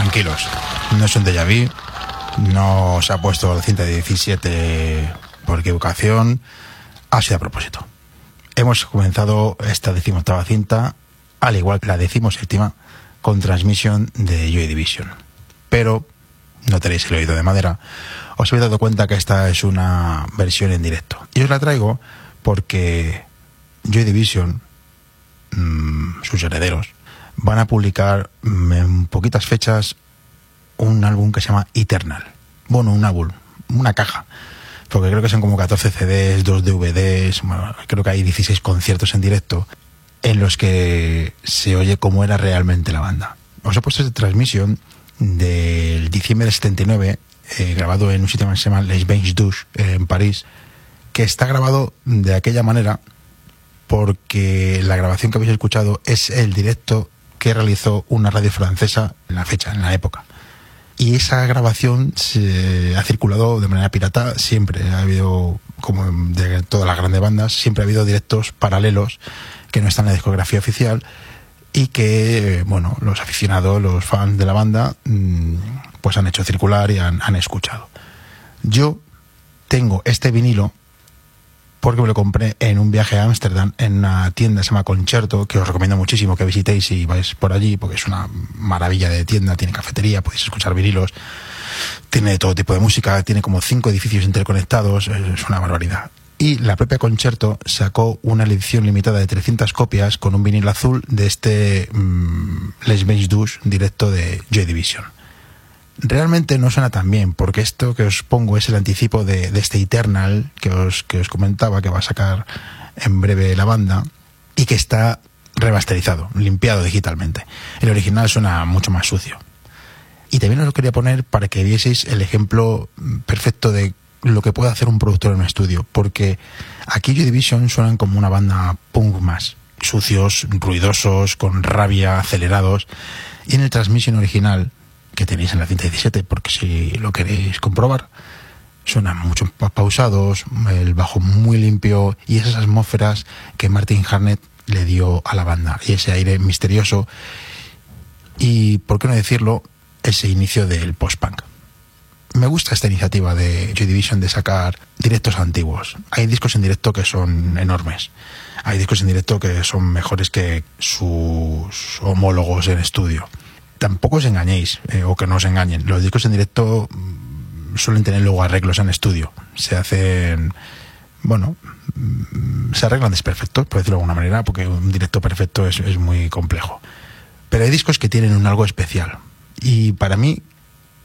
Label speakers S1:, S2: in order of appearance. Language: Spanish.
S1: tranquilos, no es un déjà vu, no se ha puesto la cinta de 17 por equivocación, ha sido a propósito. Hemos comenzado esta 18ª cinta, al igual que la 17ª, con Transmission de Joy Division. Pero no tenéis el oído de madera. Os habéis dado cuenta que esta es una versión en directo. Y os la traigo porque Joy Division, sus herederos, van a publicar en poquitas fechas un álbum que se llama Eternal. Bueno, un álbum, una caja. Porque creo que son como 14 CDs, 2 DVDs, bueno, creo que hay 16 conciertos en directo en los que se oye cómo era realmente la banda. Os he puesto esta transmisión del diciembre del 79, grabado en un sitio que se llama Les Bains Douches, en París, que está grabado de aquella manera porque la grabación que habéis escuchado es el directo que realizó una radio francesa en la fecha, en la época. Y esa grabación se ha circulado de manera pirata siempre. Ha habido, como de todas las grandes bandas, siempre ha habido directos paralelos que no están en la discografía oficial y que, bueno, los aficionados, los fans de la banda, pues han hecho circular y han escuchado. Yo tengo este vinilo porque me lo compré en un viaje a Ámsterdam en una tienda que se llama Concerto, que os recomiendo muchísimo que visitéis si vais por allí, porque es una maravilla de tienda, tiene cafetería, podéis escuchar vinilos, tiene todo tipo de música, tiene como 5 edificios interconectados, es una barbaridad. Y la propia Concerto sacó una edición limitada de 300 copias con un vinilo azul de este Les Bains Douches directo de Joy Division. Realmente no suena tan bien, porque esto que os pongo es el anticipo de este Eternal que os comentaba, que va a sacar en breve la banda, y que está remasterizado, limpiado digitalmente. El original suena mucho más sucio. Y también os lo quería poner para que vieseis el ejemplo perfecto de lo que puede hacer un productor en un estudio, porque aquí Joy Division suenan como una banda punk más, sucios, ruidosos, con rabia, acelerados, y en el Transmission original, que tenéis en la cinta 17, porque si lo queréis comprobar, suenan mucho más pausados, el bajo muy limpio y esas atmósferas que Martin Harnett le dio a la banda, y ese aire misterioso y, por qué no decirlo, ese inicio del post-punk. Me gusta esta iniciativa de Joy Division de sacar directos antiguos. Hay discos en directo que son enormes, hay discos en directo que son mejores que sus homólogos en estudio. Tampoco os engañéis, o que no os engañen. Los discos en directo suelen tener luego arreglos en estudio. Se hacen, bueno, se arreglan desperfectos, por decirlo de alguna manera, porque un directo perfecto es muy complejo. Pero hay discos que tienen un algo especial. Y para mí,